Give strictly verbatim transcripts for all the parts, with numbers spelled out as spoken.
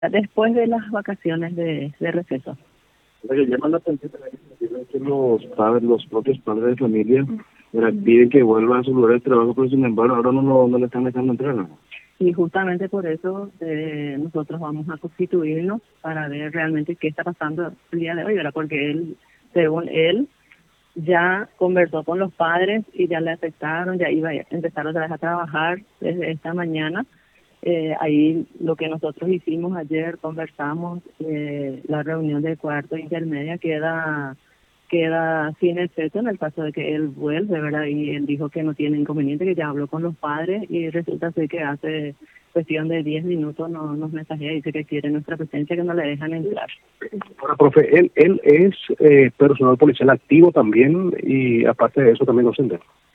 después de las vacaciones de, de receso. Lo que llama la atención es que los padres, los propios padres de familia, ¿verdad? Piden que vuelva a su lugar de trabajo, pero sin embargo ahora no, no, no le están dejando entrar, ¿no? Y justamente por eso eh, nosotros vamos a constituirnos para ver realmente qué está pasando el día de hoy, ¿verdad? Porque él, según él, ya conversó con los padres y ya le aceptaron, ya iba a empezar otra vez a trabajar desde esta mañana. Eh, ahí lo que nosotros hicimos ayer, conversamos, eh, la reunión de cuarto intermedia queda queda sin efecto en el caso de que él vuelve, ¿verdad? Y él dijo que no tiene inconveniente, que ya habló con los padres y resulta ser que hace cuestión de diez minutos nos, nos mensajea y dice que quiere nuestra presencia, que no le dejan entrar. Ahora, profe, él, él es eh, personal policial activo también y aparte de eso también docente.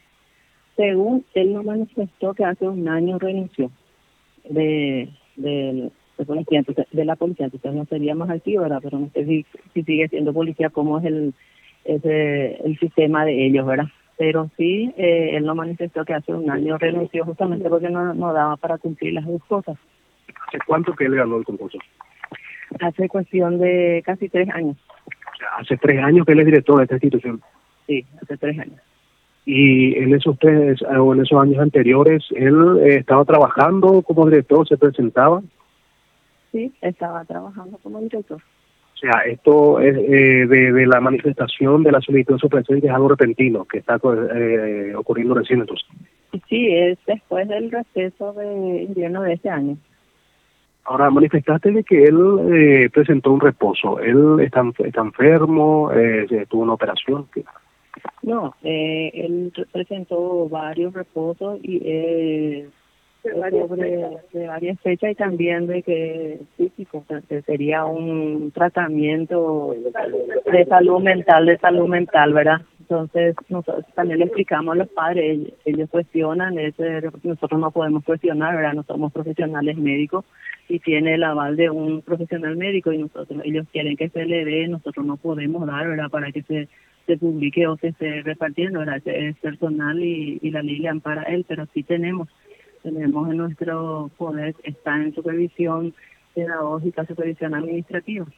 Según él nos manifestó que hace un año renunció de, de, de policía, entonces, de la policía, entonces no sería más activo, ¿verdad? Pero no sé si, si sigue siendo policía, cómo es el, ese, el sistema de ellos, ¿verdad? Pero sí, eh, él nos manifestó que hace un año renunció justamente porque no, no daba para cumplir las dos cosas. ¿Hace cuánto que él ganó el concurso? Hace cuestión de casi tres años. O sea, hace tres años que él es director de esta institución. Sí, hace tres años. Y en esos tres, o en esos años anteriores, él eh, estaba trabajando como director, se presentaba. Sí, estaba trabajando como director. O sea, esto es eh, de, de la manifestación de la solicitud de su presencia es algo repentino que está eh, ocurriendo recién entonces. Sí, es después del receso de invierno de este año. Ahora, manifestaste de que él eh, presentó un reposo. ¿Él está, está enfermo? Eh, ¿Tuvo una operación? ¿Qué? No, eh, él presentó varios reposos y eh, sobre de varias fechas y también de que físico, que sería un tratamiento de salud mental, de salud mental, ¿verdad? Entonces nosotros también le explicamos a los padres, ellos, ellos cuestionan, ese, nosotros no podemos cuestionar, ¿verdad? No somos profesionales médicos y tiene el aval de un profesional médico y nosotros ellos quieren que se le dé, nosotros no podemos dar, ¿verdad? Para que se se publique o que se esté repartiendo, ¿verdad? Es personal y, y la ley le ampara a él, pero sí tenemos, tenemos en nuestro poder, está en supervisión pedagógica, supervisión administrativa.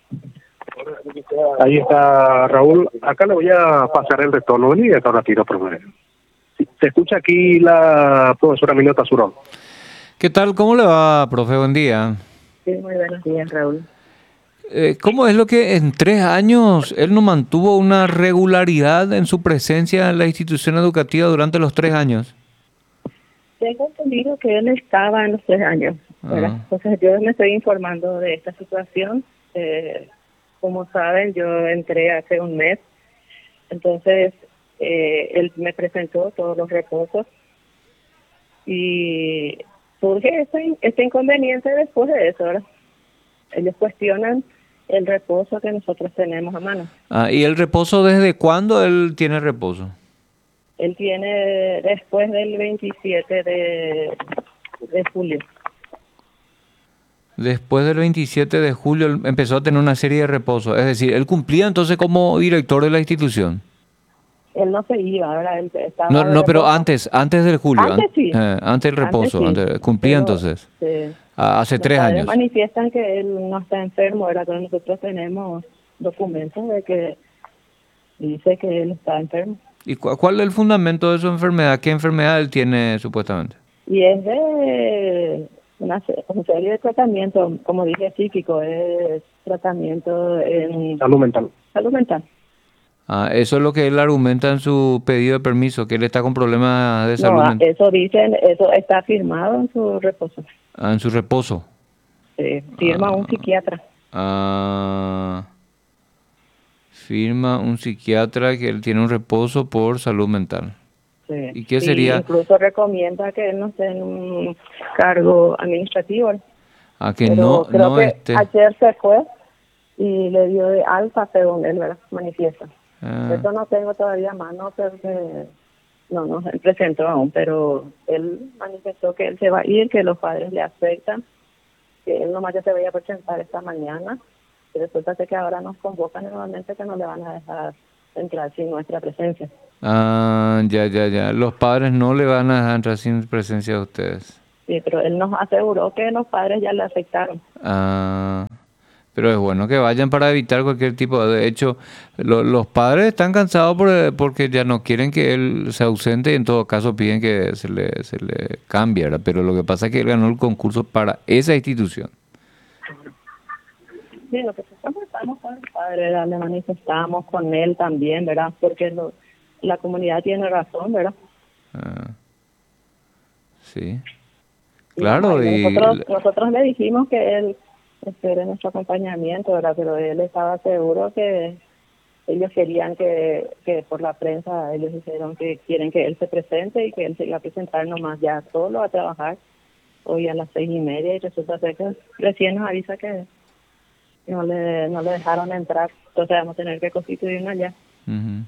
Ahí está Raúl, acá le voy a pasar el retorno y acá ahora tiro profe. Se escucha aquí la profesora Emilia Tazurón. ¿Qué tal? ¿Cómo le va, profe? Buen día. Sí, muy buenos días, Raúl. Eh, ¿Cómo es lo que en tres años él no mantuvo una regularidad en su presencia en la institución educativa durante los tres años? Tengo entendido que él estaba en los tres años, ¿verdad? Ah. Entonces yo me estoy informando de esta situación. Eh, como saben, yo entré hace un mes, entonces eh, él me presentó todos los reposos y surge este, este inconveniente después de eso, ¿verdad? Ellos cuestionan el reposo que nosotros tenemos a mano. Ah, ¿y el reposo desde cuándo él tiene reposo? Él tiene después del veintisiete de, de julio. Después del veintisiete de julio él empezó a tener una serie de reposos. Es decir, él cumplía entonces como director de la institución. Él no se iba, ¿verdad? Él estaba No, de no, pero reposo. antes, antes del julio. Antes sí. Eh, antes del reposo. Antes sí, Antes, cumplía pero, entonces. sí. Ah, hace Los tres padres años. manifiestan que él no está enfermo, ¿verdad? Pero nosotros tenemos documentos de que dice que él está enfermo. ¿Y cu cuál es el fundamento de su enfermedad? ¿Qué enfermedad él tiene supuestamente? Y es de una, una serie de tratamientos, como dije, psíquico, es tratamiento en Salud mental. salud mental. Ah, eso es lo que él argumenta en su pedido de permiso, que él está con problemas de salud No, mental. eso dicen, eso está firmado en su reposo. Ah, en su reposo. Se firma Ah, un psiquiatra. Ah, firma un psiquiatra que él tiene un reposo por salud mental. Sí. ¿Y qué Sí, sería? incluso recomienda que él no esté en un cargo administrativo. A que Pero no, creo no que esté. ayer se fue y le dio de alta, según él, ¿verdad? Manifiesta. Ah, Eso no tengo todavía a mano, porque no nos presentó aún, pero él manifestó que él se va a ir, que los padres le aceptan, que él nomás ya se vaya a presentar esta mañana, y resulta que ahora nos convocan nuevamente que no le van a dejar entrar sin nuestra presencia. ah, ya, ya, ya. Los padres no le van a dejar entrar sin presencia de ustedes. Sí, pero él nos aseguró que los padres ya le aceptaron. Ah, pero es bueno que vayan para evitar cualquier tipo de... De hecho, lo- los padres están cansados por- porque ya no quieren que él se ausente y en todo caso piden que se le, se le cambie, ¿verdad? Pero lo que pasa es que él ganó el concurso para esa institución. Sí, lo que nosotros estamos con el padre, ¿verdad? Le manifestamos con él también, ¿verdad? Porque lo- la comunidad tiene razón, ¿verdad? Ah, sí, Y vamos, claro, y y... nosotros, nosotros le dijimos que él espere nuestro acompañamiento, ¿verdad? Pero él estaba seguro que ellos querían que, que por la prensa, ellos dijeron que quieren que él se presente y que él se iba a presentar nomás ya solo a trabajar hoy a las seis y media y resulta ser que recién nos avisa que no le, no le dejaron entrar, entonces vamos a tener que constituirnos allá. Ujú.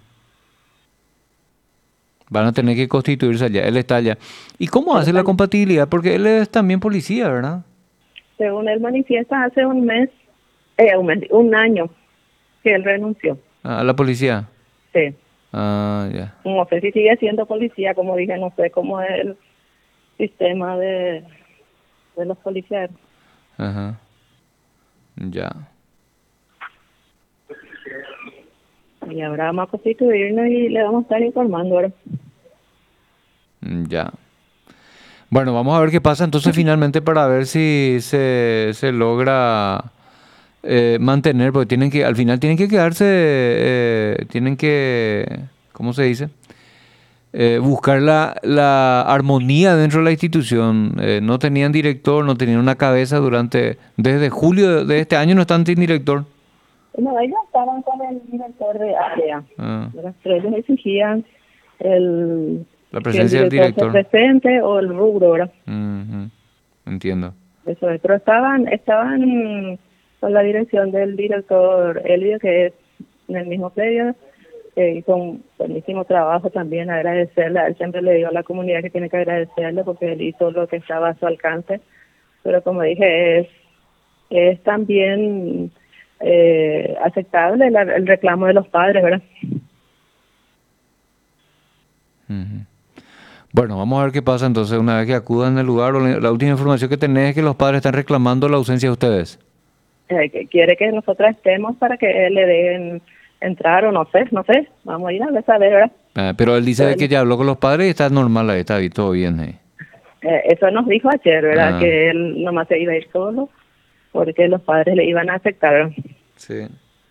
Van a tener que constituirse allá, él está allá. ¿Y cómo Él hace está la allá. compatibilidad? Porque él es también policía, ¿verdad? Según él manifiesta, hace un mes, eh, un, mes, un año que él renunció. A la policía. Sí. Ah, ya. No sé si sigue siendo policía, como dije, no sé cómo es el sistema de, de los policías. Ajá. Ya. Y ahora vamos a constituirnos y le vamos a estar informando ahora. Mm, ya. Bueno, vamos a ver qué pasa entonces finalmente para ver si se, se logra eh, mantener, porque tienen que, al final tienen que quedarse, eh, tienen que, ¿cómo se dice? Eh, buscar la, la armonía dentro de la institución. Eh, no tenían director, no tenían una cabeza durante, desde julio de, de este año no están sin director. No, ellos estaban con el director de área. Ah, Los tres les exigían el, la que el presencia del director se director. presente o el rubro, ¿verdad? Ujú, entiendo. Eso es. Pero estaban, estaban con la dirección del director Elio, que es en el mismo predio, que hizo un buenísimo trabajo también, agradecerle. A él siempre le digo a la comunidad que tiene que agradecerle porque él hizo lo que estaba a su alcance. Pero como dije, es, es también eh, aceptable la- el reclamo de los padres, ¿verdad? Ujú. Bueno, vamos a ver qué pasa entonces una vez que acudan al lugar. o La la última información que tenés es que los padres están reclamando la ausencia de ustedes. Eh, que quiere que nosotros estemos para que él le den entrar o no sé, no sé. Vamos a ir a ver, saber, ¿verdad? Ah, pero él dice de que Bueno. ya habló con los padres y está normal ahí, está ahí, todo bien ahí. Eh, eso nos dijo ayer, ¿verdad? Ah. Que él nomás se iba a ir solo porque los padres le iban a aceptar, ¿verdad? Sí,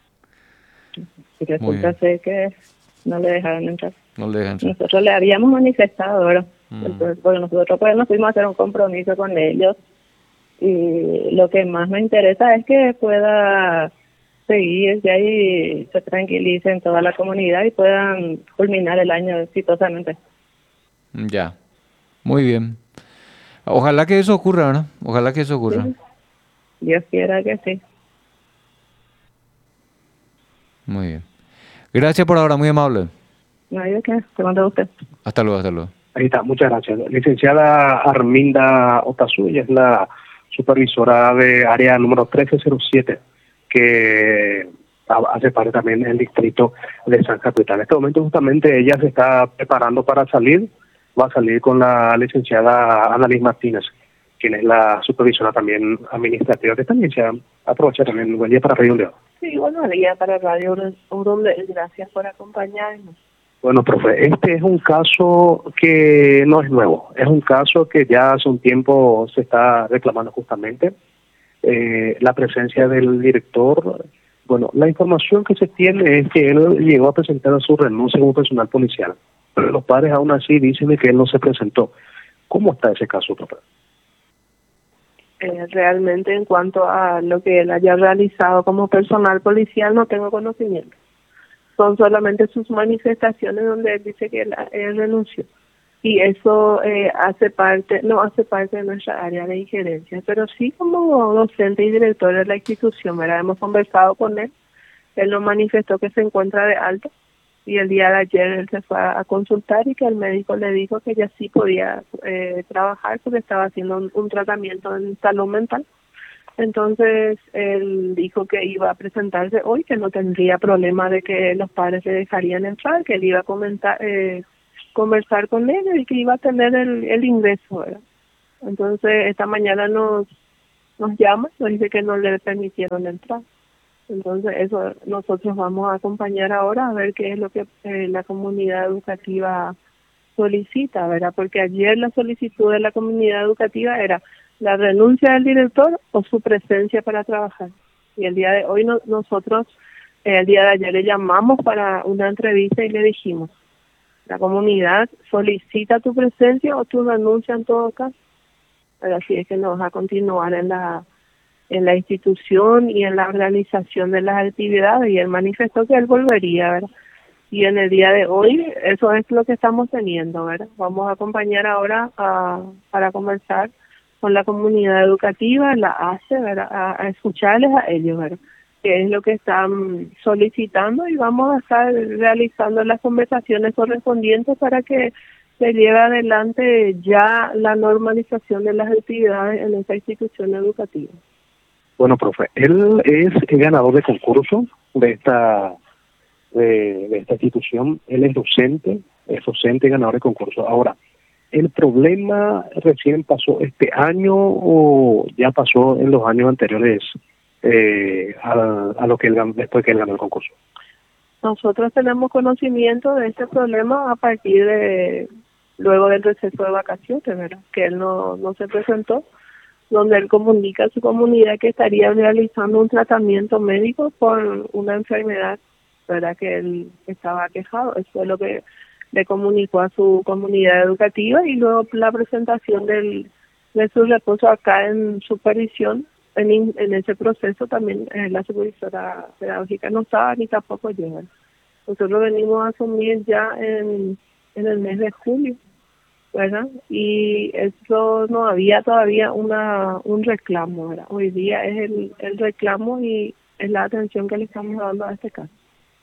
Y resulta bien. ser que no le dejaron entrar. no le dejan entrar. Nosotros le habíamos manifestado, ¿verdad? Mm. Entonces, porque nosotros pues nos fuimos a hacer un compromiso con ellos y lo que más me interesa es que pueda seguir ya y se tranquilice en toda la comunidad y puedan culminar el año exitosamente. Ya, muy bien. Ojalá que eso ocurra, ¿no? Ojalá que eso ocurra. Sí. Dios quiera que sí. Muy bien. Gracias por ahora, muy amable. No hay de qué, te mando a usted. Hasta luego, hasta luego. Ahí está, muchas gracias. Licenciada Arminda Otazu, ella es la supervisora de área número trece cero siete, que ha- hace parte también del distrito de San Capital. En este momento justamente ella se está preparando para salir, va a salir con la licenciada Annalise Martínez, quien es la supervisora también administrativa, que también se aprovecha también. Buen día para Radio León. Sí, buenos días para Radio Urumbe. Gracias por acompañarnos. Bueno, profe, este es un caso que no es nuevo, es un caso que ya hace un tiempo se está reclamando justamente eh, la presencia del director. Bueno, la información que se tiene es que él llegó a presentar su renuncia como personal policial, pero los padres aún así dicen de que él no se presentó. ¿Cómo está ese caso, profe? Eh, realmente en cuanto a lo que él haya realizado como personal policial no tengo conocimiento. Son solamente sus manifestaciones donde él dice que él, él renunció. Y eso eh, hace parte, no hace parte de nuestra área de injerencia, pero sí como docente y director de la institución, ¿verdad? Hemos conversado con él, él nos manifestó que se encuentra de alta y el día de ayer él se fue a, a consultar y que el médico le dijo que ya sí podía eh, trabajar porque estaba haciendo un, un tratamiento en salud mental. Entonces él dijo que iba a presentarse hoy, que no tendría problema de que los padres le dejarían entrar, que él iba a comentar, eh, conversar con ellos y que iba a tener el, el ingreso, ¿verdad? Entonces esta mañana nos nos llama, nos dice que no le permitieron entrar. Entonces eso nosotros vamos a acompañar ahora a ver qué es lo que eh, la comunidad educativa solicita, ¿verdad? Porque ayer la solicitud de la comunidad educativa era la renuncia del director o su presencia para trabajar. Y el día de hoy no, nosotros, eh, el día de ayer le llamamos para una entrevista y le dijimos, la comunidad solicita tu presencia o tu renuncia en todo caso. Pero así es que nos va a continuar en la en la institución y en la organización de las actividades, y él manifestó que él volvería, ¿verdad? Y en el día de hoy eso es lo que estamos teniendo, ¿verdad? Vamos a acompañar ahora a, para conversar con la comunidad educativa, la A C E, ¿verdad? A, a escucharles a ellos, ¿verdad? Que es lo que están solicitando, y vamos a estar realizando las conversaciones correspondientes para que se lleve adelante ya la normalización de las actividades en esta institución educativa. Bueno, profe, él es el ganador de concurso de esta de, de esta institución. Él es docente, es docente y ganador de concurso. Ahora, ¿el problema recién pasó este año o ya pasó en los años anteriores eh, a, a lo que él ganó, después que él ganó el concurso? Nosotros tenemos conocimiento de este problema a partir de luego del receso de vacaciones, ¿verdad? Que él no, no se presentó, donde él comunica a su comunidad que estaría realizando un tratamiento médico por una enfermedad, ¿verdad? Que él estaba aquejado. Eso fue lo que le comunicó a su comunidad educativa, y luego la presentación del, de su reposo acá en supervisión, en, en ese proceso también eh, la supervisora pedagógica no estaba ni tampoco yo. Nosotros venimos a asumir ya en, en el mes de julio, ¿verdad? Y eso no había todavía una un reclamo, ¿verdad? Hoy día es el, el reclamo y es la atención que le estamos dando a este caso.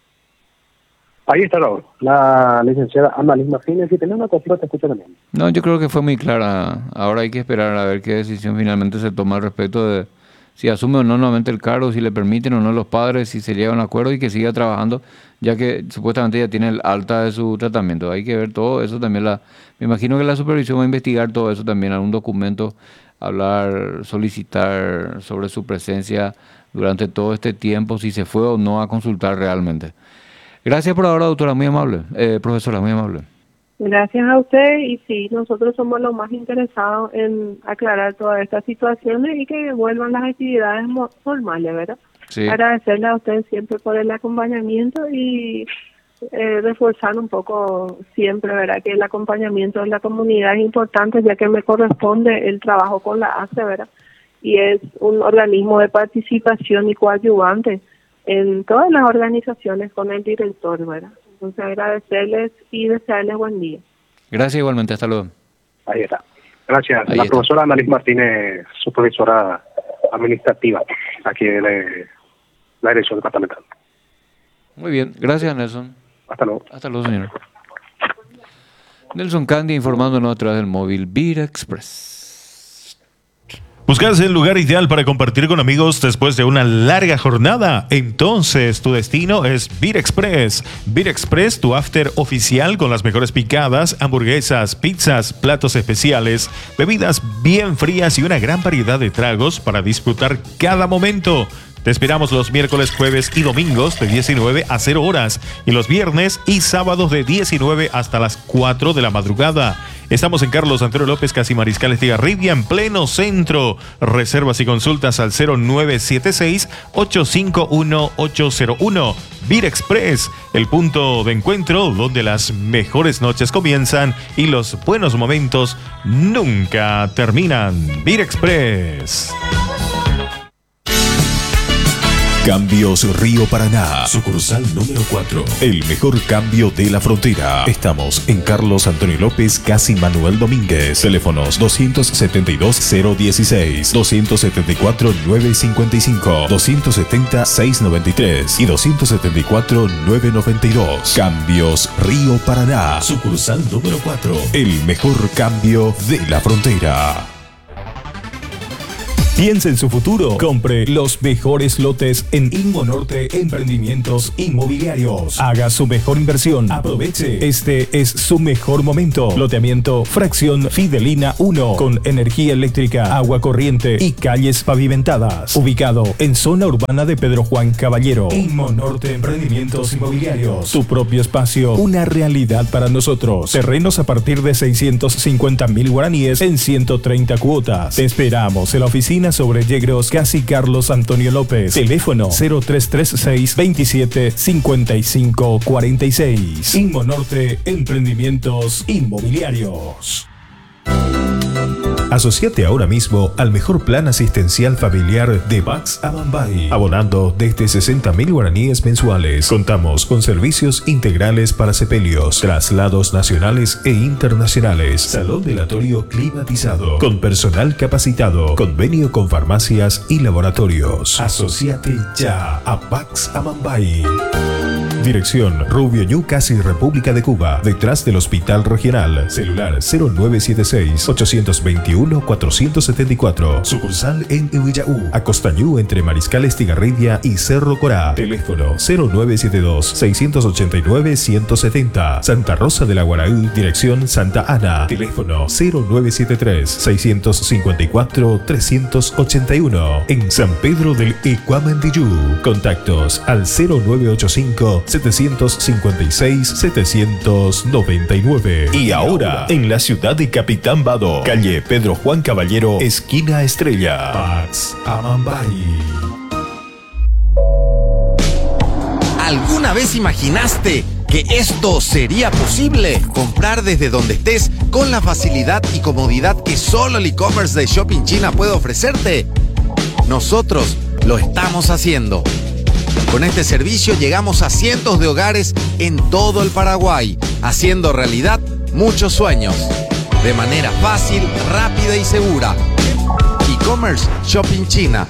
Ahí está la, la licenciada Annalise Martínez. Si tenés una consulta, te escucho también. No, yo creo que fue muy clara. Ahora hay que esperar a ver qué decisión finalmente se toma al respecto de si asume o no nuevamente el cargo, si le permiten o no los padres, si se llega a un acuerdo y que siga trabajando, ya que supuestamente ya tiene el alta de su tratamiento. Hay que ver todo eso también. La, me imagino que la supervisión va a investigar todo eso también, algún documento, hablar, solicitar sobre su presencia durante todo este tiempo, si se fue o no a consultar realmente. Gracias por ahora, doctora, muy amable. Eh, profesora, muy amable. Gracias a usted, y sí, nosotros somos los más interesados en aclarar todas estas situaciones y que vuelvan las actividades normales, ¿verdad? Sí. Agradecerle a usted siempre por el acompañamiento y eh, reforzar un poco siempre, ¿verdad? Que el acompañamiento de la comunidad es importante, ya que me corresponde el trabajo con la A C E, ¿verdad? Y es un organismo de participación y coadyuvante en todas las organizaciones con el director, ¿verdad? Entonces agradecerles y desearles buen día. Gracias igualmente, hasta luego. Ahí está. Gracias. Ahí la está. Profesora Annalise Martínez, supervisora administrativa aquí de la, la dirección departamental. Muy bien, gracias Nelson. Hasta luego. Hasta luego, señor. Nelson Candia informándonos a través del móvil Vir Express. ¿Buscas el lugar ideal para compartir con amigos después de una larga jornada? Entonces tu destino es Vir Express. Vir Express, tu after oficial con las mejores picadas, hamburguesas, pizzas, platos especiales, bebidas bien frías y una gran variedad de tragos para disfrutar cada momento. Te esperamos los miércoles, jueves y domingos de diecinueve a cero horas y los viernes y sábados de diecinueve hasta las cuatro de la madrugada. Estamos en Carlos Antonio López, casi Mariscal Estigarribia, en pleno centro. Reservas y consultas al cero nueve siete seis, ocho cinco uno, ocho cero uno. Vir Express, el punto de encuentro donde las mejores noches comienzan y los buenos momentos nunca terminan. Vir Express. Cambios Río Paraná, sucursal número cuatro. El mejor cambio de la frontera. Estamos en Carlos Antonio López, casi Manuel Domínguez. Teléfonos doscientos setenta y dos, cero dieciséis, doscientos setenta y cuatro, nueve cincuenta y cinco, doscientos setenta, seiscientos noventa y tres y doscientos setenta y cuatro, nueve noventa y dos. Cambios Río Paraná, sucursal número cuatro. El mejor cambio de la frontera. Piensa en su futuro. Compre los mejores lotes en Inmonorte Emprendimientos Inmobiliarios. Haga su mejor inversión. Aproveche. Este es su mejor momento. Loteamiento Fracción Fidelina uno con energía eléctrica, agua corriente y calles pavimentadas. Ubicado en zona urbana de Pedro Juan Caballero. Inmonorte Emprendimientos Inmobiliarios. Tu propio espacio, una realidad para nosotros. Terrenos a partir de seiscientos cincuenta mil guaraníes en ciento treinta cuotas. Te esperamos en la oficina sobre Yegros, casi Carlos Antonio López. Teléfono cero tres tres seis veintisiete cincuenta y cinco cuarenta y seis. Inmonorte Emprendimientos Inmobiliarios. Asociate ahora mismo al mejor plan asistencial familiar de Pax Amambay, abonando desde sesenta mil guaraníes mensuales. Contamos con servicios integrales para sepelios, traslados nacionales e internacionales, salón velatorio climatizado, con personal capacitado, convenio con farmacias y laboratorios. Asociate ya a Pax Amambay. Dirección Rubio Ñu, casi República de Cuba, detrás del Hospital Regional. Celular cero nueve siete seis ocho dos uno cuatro siete cuatro. Sucursal en Uillaú, Acostañú, entre Mariscal Estigarribia y Cerro Corá. Teléfono cero nueve siete dos seis ocho nueve uno cero siete cero. Santa Rosa de la Guaraú, dirección Santa Ana. Teléfono cero nueve siete tres seis cinco cuatro tres ocho uno. En San Pedro del Ecuamendillú. Contactos al cero nueve ocho cinco siete cinco seis siete nueve nueve. Y ahora, en la ciudad de Capitán Bado, calle Pedro Juan Caballero, esquina Estrella. Pax Amambay. ¿Alguna vez imaginaste que esto sería posible? Comprar desde donde estés con la facilidad y comodidad que solo el e-commerce de Shopping China puede ofrecerte. Nosotros lo estamos haciendo. Con este servicio llegamos a cientos de hogares en todo el Paraguay, haciendo realidad muchos sueños. De manera fácil, rápida y segura. E-commerce Shopping China.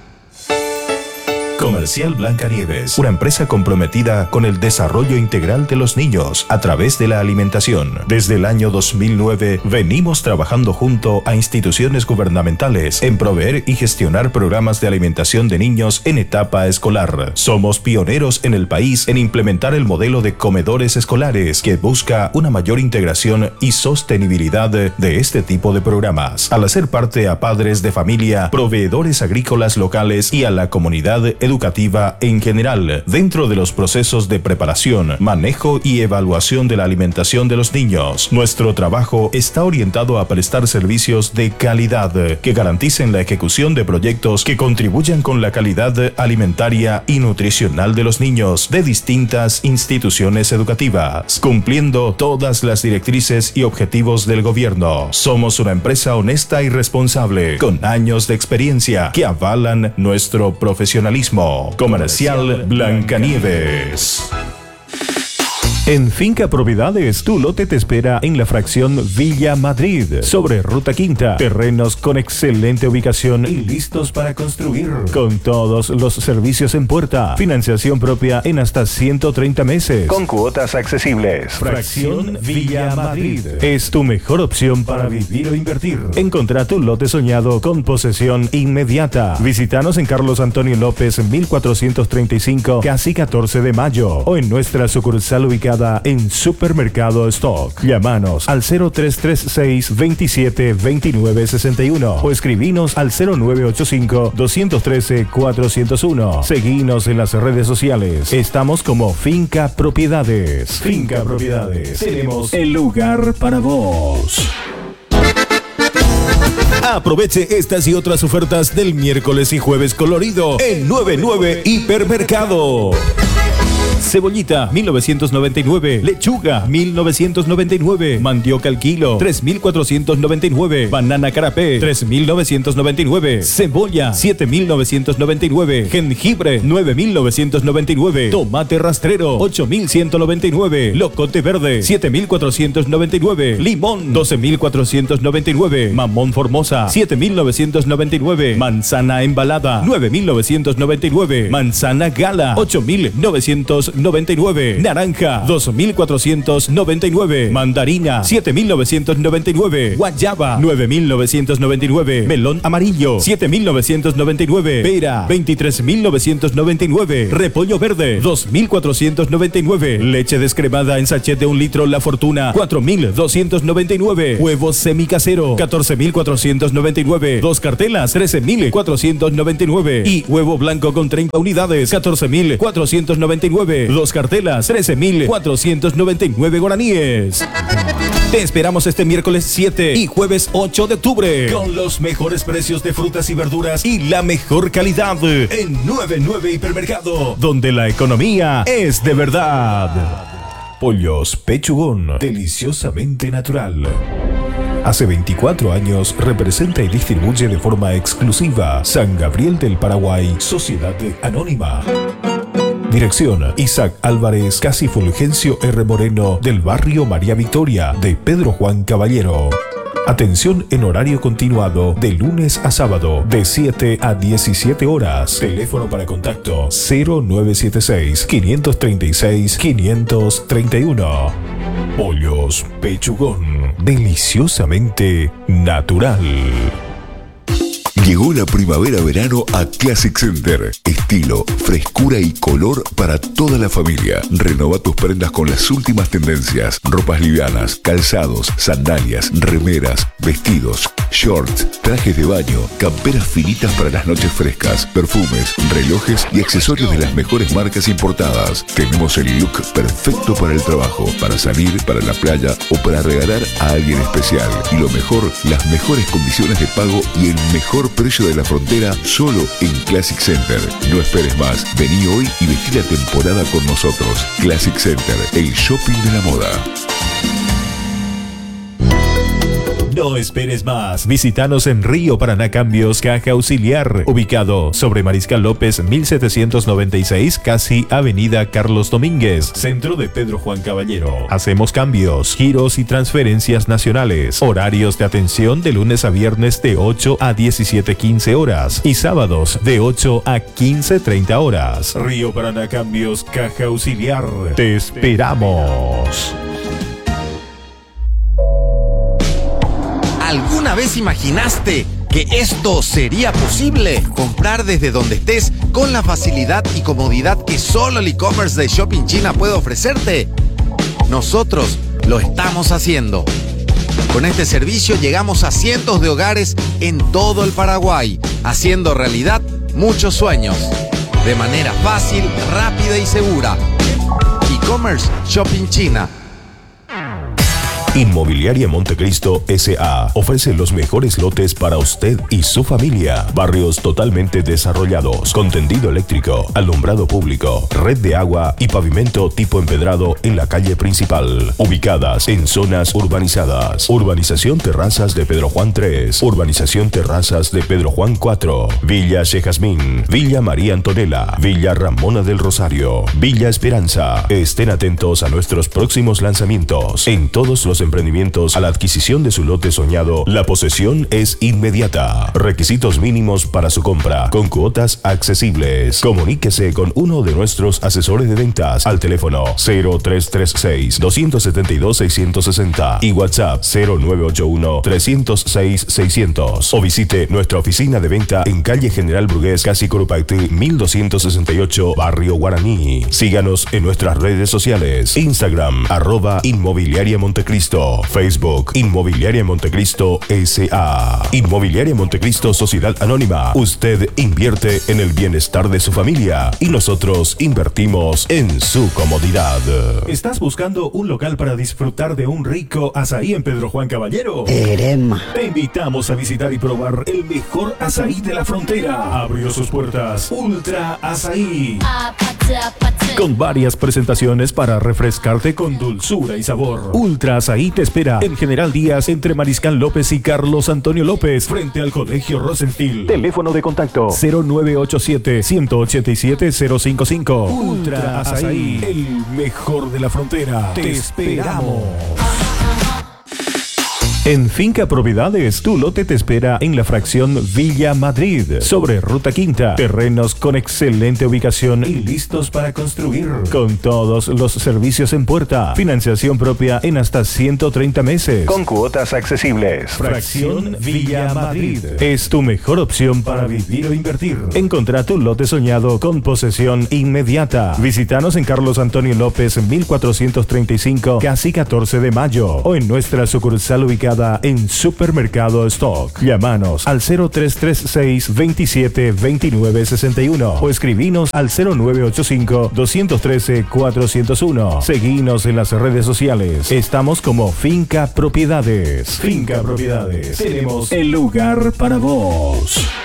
Comercial Blancanieves, una empresa comprometida con el desarrollo integral de los niños a través de la alimentación. Desde el año dos mil nueve venimos trabajando junto a instituciones gubernamentales en proveer y gestionar programas de alimentación de niños en etapa escolar. Somos pioneros en el país en implementar el modelo de comedores escolares que busca una mayor integración y sostenibilidad de este tipo de programas, al hacer parte a padres de familia, proveedores agrícolas locales y a la comunidad educativa educativa en general, dentro de los procesos de preparación, manejo y evaluación de la alimentación de los niños. Nuestro trabajo está orientado a prestar servicios de calidad que garanticen la ejecución de proyectos que contribuyan con la calidad alimentaria y nutricional de los niños de distintas instituciones educativas, cumpliendo todas las directrices y objetivos del gobierno. Somos una empresa honesta y responsable, con años de experiencia que avalan nuestro profesionalismo. Comercial Blancanieves. En Finca Propiedades, tu lote te espera en la fracción Villa Madrid, sobre Ruta Quinta. Terrenos con excelente ubicación y listos para construir, con todos los servicios en puerta. Financiación propia en hasta ciento treinta meses, con cuotas accesibles. Fracción Villa Madrid es tu mejor opción para vivir o invertir. Encontrá tu lote soñado con posesión inmediata. Visítanos en Carlos Antonio López, mil cuatrocientos treinta y cinco, casi catorce de mayo, o en nuestra sucursal ubicada en Supermercado Stock. Llámanos al cero tres tres seis veintisiete veintinueve sesenta y uno o escribinos al cero nueve ocho cinco dos uno tres cuatro cero uno. Seguinos en las redes sociales. Estamos como Finca Propiedades. Finca Propiedades. Tenemos el lugar para vos. Aproveche estas y otras ofertas del miércoles y jueves colorido en noventa y nueve Hipermercado. Cebollita, mil novecientos noventa y nueve. Lechuga, mil novecientos noventa y nueve. Mandioca al kilo, tres mil cuatrocientos noventa y nueve. Banana carapé, tres mil novecientos noventa y nueve. Cebolla, siete mil novecientos noventa y nueve. Jengibre, nueve mil novecientos noventa y nueve. Tomate rastrero, ocho mil ciento noventa y nueve. Locote verde, siete mil cuatrocientos noventa y nueve. Limón, doce mil cuatrocientos noventa y nueve. Mamón Formosa, siete mil novecientos noventa y nueve. Manzana embalada, nueve mil novecientos noventa y nueve. Manzana gala, ocho mil novecientos novecientos noventa y nueve. Naranja, dos mil cuatrocientos noventa y nueve. Mandarina, siete mil novecientos noventa y nueve. Guayaba, nueve mil novecientos noventa y nueve. Melón amarillo, siete mil novecientos noventa y nueve. Pera, veintitrés mil novecientos noventa y nueve. Repollo verde, dos mil cuatrocientos noventa y nueve. Leche descremada en sachet de un litro La Fortuna, cuatro mil doscientos noventa y nueve. Huevos semicasero, catorce mil cuatrocientos noventa y nueve. Dos cartelas, trece mil cuatrocientos noventa y nueve. Y huevo blanco con treinta unidades, catorce mil cuatrocientos noventa y nueve. Dos cartelas, trece mil cuatrocientos noventa y nueve guaraníes. Te esperamos este miércoles siete y jueves ocho de octubre con los mejores precios de frutas y verduras y la mejor calidad en noventa y nueve Hipermercado, donde la economía es de verdad. Pollos Pechugón, deliciosamente natural. Hace veinticuatro años representa y distribuye de forma exclusiva San Gabriel del Paraguay, Sociedad Anónima. Dirección: Isaac Álvarez, casi Fulgencio R. Moreno, del barrio María Victoria, de Pedro Juan Caballero. Atención en horario continuado de lunes a sábado de siete a diecisiete horas. Teléfono para contacto cero nueve siete seis, cinco tres seis, cinco tres uno. Pollos Pechugón, deliciosamente natural. Llegó la primavera-verano a Classic Center. Estilo, frescura y color para toda la familia. Renova tus prendas con las últimas tendencias. Ropas livianas, calzados, sandalias, remeras, vestidos, shorts, trajes de baño, camperas finitas para las noches frescas, perfumes, relojes y accesorios de las mejores marcas importadas. Tenemos el look perfecto para el trabajo, para salir, para la playa o para regalar a alguien especial. Y lo mejor, las mejores condiciones de pago y el mejor precio de la frontera solo en Classic Center. No esperes más, vení hoy y vestí la temporada con nosotros. Classic Center, el shopping de la moda. No esperes más. Visítanos en Río Paraná Cambios, Caja Auxiliar, ubicado sobre Mariscal López mil setecientos noventa y seis, casi Avenida Carlos Domínguez, centro de Pedro Juan Caballero. Hacemos cambios, giros y transferencias nacionales. Horarios de atención de lunes a viernes de ocho a diecisiete quince horas y sábados de ocho a quince treinta horas. Río Paraná Cambios, Caja Auxiliar. Te esperamos. ¿Alguna vez imaginaste que esto sería posible? Comprar desde donde estés con la facilidad y comodidad que solo el e-commerce de Shopping China puede ofrecerte. Nosotros lo estamos haciendo. Con este servicio llegamos a cientos de hogares en todo el Paraguay, haciendo realidad muchos sueños. De manera fácil, rápida y segura. E-commerce Shopping China. Inmobiliaria Montecristo S A ofrece los mejores lotes para usted y su familia. Barrios totalmente desarrollados, con tendido eléctrico, alumbrado público, red de agua y pavimento tipo empedrado en la calle principal. Ubicadas en zonas urbanizadas. Urbanización Terrazas de Pedro Juan tres, Urbanización Terrazas de Pedro Juan cuatro, Villa Chejazmín, Villa María Antonella, Villa Ramona del Rosario, Villa Esperanza. Estén atentos a nuestros próximos lanzamientos. En todos los emprendimientos, a la adquisición de su lote soñado, la posesión es inmediata. Requisitos mínimos para su compra, con cuotas accesibles. Comuníquese con uno de nuestros asesores de ventas al teléfono cero tres tres seis, dos siete dos, seis seis cero y WhatsApp cero nueve ocho uno, tres cero seis, seiscientos. O visite nuestra oficina de venta en calle General Brugués, casi Corupacti mil doscientos sesenta y ocho, Barrio Guaraní. Síganos en nuestras redes sociales: Instagram, arroba Inmobiliaria Montecristo, Facebook, Inmobiliaria Montecristo S A. Inmobiliaria Montecristo Sociedad Anónima. Usted invierte en el bienestar de su familia y nosotros invertimos en su comodidad. ¿Estás buscando un local para disfrutar de un rico azaí en Pedro Juan Caballero? Erema. Te invitamos a visitar y probar el mejor azaí de la frontera. Abrió sus puertas Ultra Azaí, con varias presentaciones para refrescarte con dulzura y sabor. Ultra Azaí te espera en General Díaz, entre Mariscal López y Carlos Antonio López, frente al Colegio Rosenfield. Teléfono de contacto cero nueve ocho siete, uno ocho siete, cero cinco cinco. Ultra Azaí, el mejor de la frontera. Te esperamos. En Finca Propiedades, tu lote te espera en la fracción Villa Madrid, sobre Ruta Quinta. Terrenos con excelente ubicación y listos para construir. Con todos los servicios en puerta. Financiación propia en hasta ciento treinta meses. Con cuotas accesibles. Fracción Villa Madrid. Es tu mejor opción para vivir o invertir. Encontrá tu lote soñado con posesión inmediata. Visítanos en Carlos Antonio López, mil cuatrocientos treinta y cinco, casi catorce de mayo. O en nuestra sucursal ubicada en Supermercado Stock. Llámanos al cero tres tres seis, veintisiete, veintinueve, sesenta y uno o escribinos al cero nueve ocho cinco, dos uno tres, cuatro cero uno. Seguinos en las redes sociales. Estamos como Finca Propiedades. Finca Propiedades. Tenemos el lugar para vos.